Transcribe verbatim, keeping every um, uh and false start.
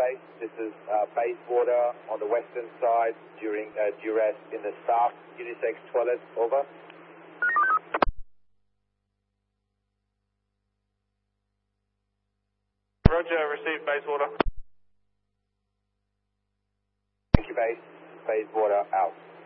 base. This is uh, Bayswater on the western side during uh, duress in the staff unisex toilet. Over. Roger, received Bayswater. Thank you, base. Bayswater out.